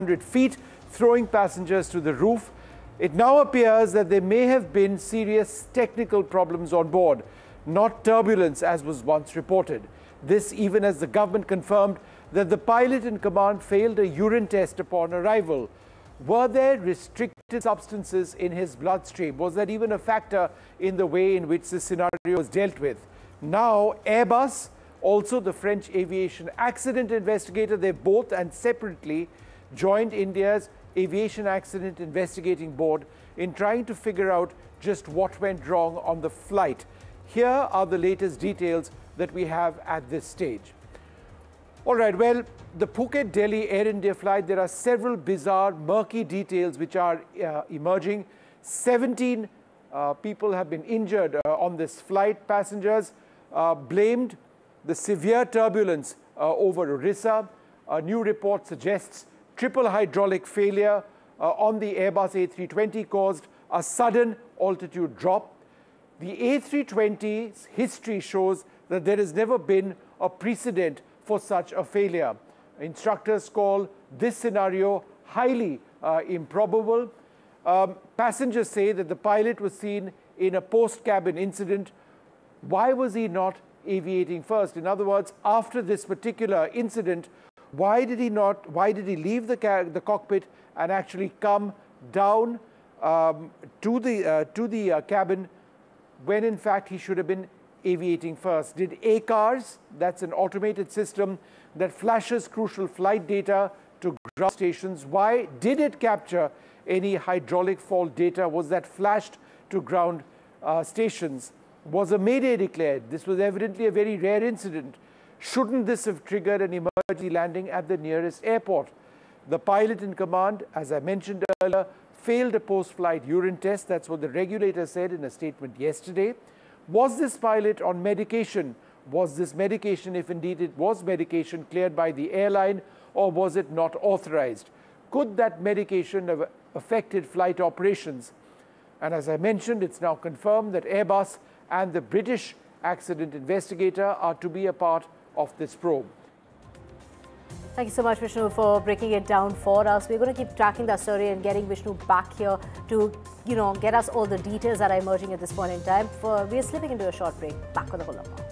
100 feet, throwing passengers to the roof. It now appears that there may have been serious technical problems on board, not turbulence as was once reported. This even as the government confirmed that the pilot in command failed a urine test upon arrival. Were there restricted substances in his bloodstream? Was that even a factor in the way in which this scenario was dealt with? Now, Airbus, also the French aviation accident investigator, they both and separately joined India's Aviation Accident Investigating Board in trying to figure out just what went wrong on the flight. Here are the latest details that we have at this stage. All right, well, the Phuket-Delhi Air India flight, there are several bizarre, murky details which are emerging. 17 people have been injured on this flight. Passengers blamed the severe turbulence over Orissa. A new report suggests triple hydraulic failure on the Airbus A320 caused a sudden altitude drop. The A320's history shows that there has never been a precedent for such a failure. Instructors call this scenario highly improbable. Passengers say that the pilot was seen in a post-cabin incident. Why was he not aviating first? In other words, after this particular incident, why did he leave the cockpit and actually come down to the cabin when in fact he should have been aviating first? Did ACARS, that's an automated system that flashes crucial flight data to ground stations, why did it capture any hydraulic fault data? Was that flashed to ground stations? Was a mayday declared? This was evidently a very rare incident. Shouldn't this have triggered an emergency landing at the nearest airport? The pilot in command, as I mentioned earlier, failed a post-flight urine test. That's what the regulator said in a statement yesterday. Was this pilot on medication? Was this medication, if indeed it was medication, cleared by the airline, or was it not authorized? Could that medication have affected flight operations? And as I mentioned, it's now confirmed that Airbus and the British accident investigator are to be a part of this probe. Thank you so much, Vishnu, for breaking it down for us. We're going to keep tracking that story and getting Vishnu back here to, get us all the details that are emerging at this point in time. We are slipping into a short break. Back with the whole lot more.